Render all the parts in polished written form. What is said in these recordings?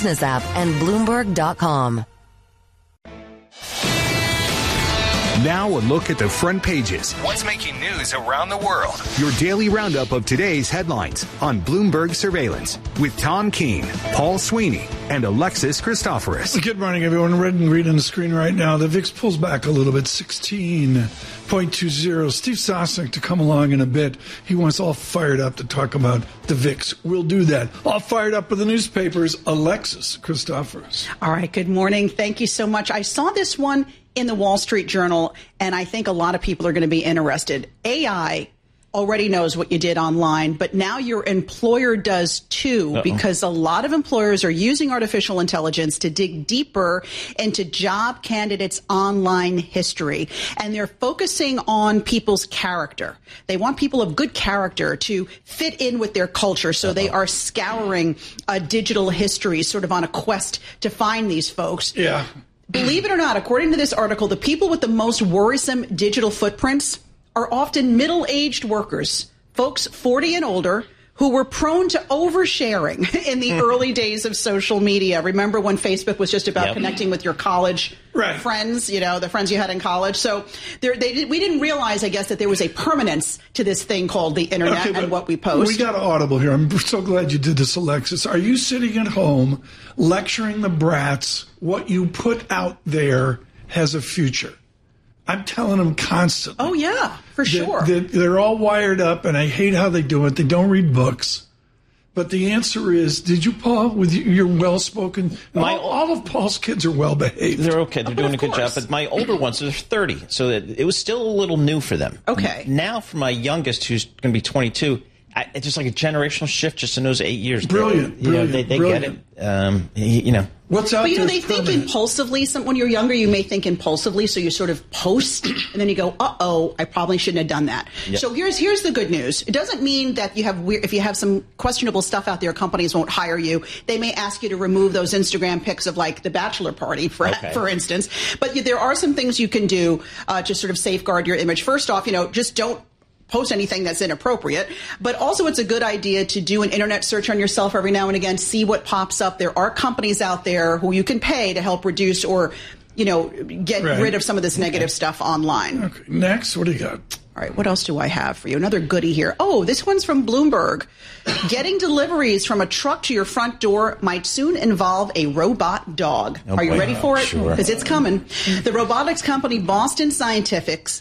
business app, and Bloomberg.com. Now a look at the front pages. What's making news around the world? Your daily roundup of today's headlines on Bloomberg Surveillance with Tom Keene, Paul Sweeney, and Alexis Christoforous. Good morning, everyone. Red and green on the screen right now. The VIX pulls back a little bit, 16.20. Steve Sosnick to come along in a bit. He wants all fired up to talk about the VIX. We'll do that. All fired up with the newspapers. Alexis Christoforous. All right, good morning. Thank you so much. I saw this one in the Wall Street Journal, and I think a lot of people are going to be interested. AI already knows what you did online, but now your employer does too, because a lot of employers are using artificial intelligence to dig deeper into job candidates' online history. And they're focusing on people's character. They want people of good character to fit in with their culture. So they are scouring digital history, sort of on a quest to find these folks. Yeah. Believe it or not, according to this article, the people with the most worrisome digital footprints are often middle-aged workers, folks 40 and older, who were prone to oversharing in the early days of social media. Remember when Facebook was just about connecting with your college friends, you know, the friends you had in college? So we didn't realize, I guess, that there was a permanence to this thing called the internet and what we post. We got audible here. I'm so glad you did this, Alexis. Are you sitting at home lecturing the brats what you put out there has a future? I'm telling them constantly. Oh, yeah, for sure. They're all wired up, and I hate how they do it. They don't read books. But the answer is, did you, Paul, with your well-spoken? All of Paul's kids are well-behaved. They're okay. They're doing a good job. But my older ones, they're 30, so it was still a little new for them. Okay. Now for my youngest, who's going to be 22, it's just like a generational shift just in those 8 years. Brilliant. They get it. What's out but, there? They think impulsively. When you're younger, you may think impulsively, so you sort of post, and then you go, "Uh-oh, I probably shouldn't have done that." Yep. So here's the good news. It doesn't mean that if you have some questionable stuff out there, companies won't hire you. They may ask you to remove those Instagram pics of, like, the bachelor party, for instance. But there are some things you can do to sort of safeguard your image. First off, just don't post anything that's inappropriate, but also it's a good idea to do an internet search on yourself every now and again, see what pops up. There are companies out there who you can pay to help reduce or, get rid of some of this negative stuff online. Okay. Next, what do you got? All right, what else do I have for you? Another goodie here. Oh, this one's from Bloomberg. Getting deliveries from a truck to your front door might soon involve a robot dog. Are you ready for it? Sure. Because it's coming. The robotics company Boston Dynamics,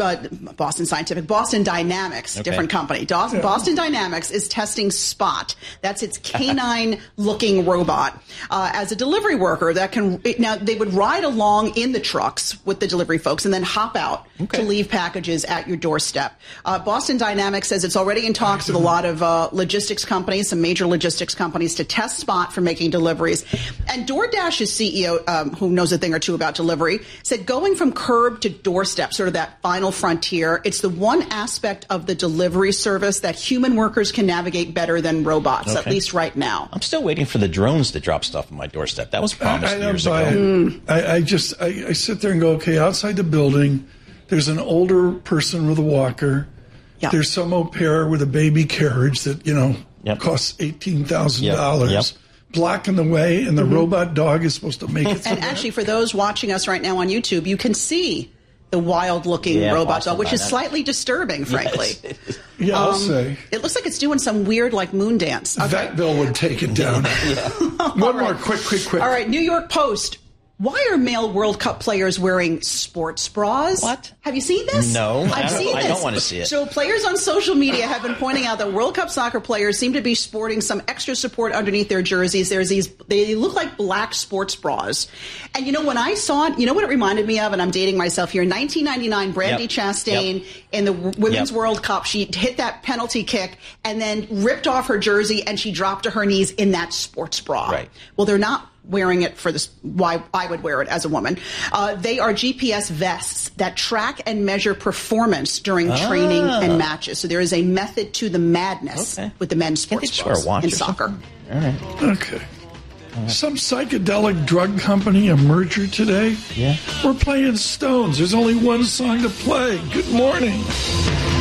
different company. Boston Dynamics is testing Spot. That's its canine-looking robot as a delivery worker that can. Now they would ride along in the trucks with the delivery folks and then hop out to leave packages at your doorstep. Boston Dynamics says it's already in talks with a lot of logistics companies, some major logistics companies, to test Spot for making deliveries. And DoorDash's CEO, who knows a thing or two about delivery, said going from curb to doorstep, sort of that final frontier, it's the one aspect of the delivery service that human workers can navigate better than robots, at least right now. I'm still waiting for the drones to drop stuff on my doorstep. That was promised years ago. I sit there and go, okay, outside the building, there's an older person with a walker. Yep. There's some au pair with a baby carriage that, costs $18,000. Yep. Blocking the way, and the robot dog is supposed to make it. And actually, for those watching us right now on YouTube, you can see the wild-looking robot dog, which is slightly disturbing, frankly. Yes. I'll say. It looks like it's doing some weird, moon dance. Okay. That bill would take it down. One more, quick. All right, New York Post. Why are male World Cup players wearing sports bras? What? Have you seen this? No, I've seen this. I don't want to see it. So players on social media have been pointing out that World Cup soccer players seem to be sporting some extra support underneath their jerseys. They look like black sports bras. And when I saw it, what it reminded me of, and I'm dating myself here, in 1999, Brandi Chastain in the Women's World Cup, she hit that penalty kick and then ripped off her jersey and she dropped to her knees in that sports bra. Right. Well, they're not wearing it for this, why I would wear it as a woman. They are GPS vests that track and measure performance during training and matches. So there is a method to the madness with the men's sports bras in soccer. All right. Okay. Some psychedelic drug company, a merger today? Yeah. We're playing Stones. There's only one song to play. Good morning.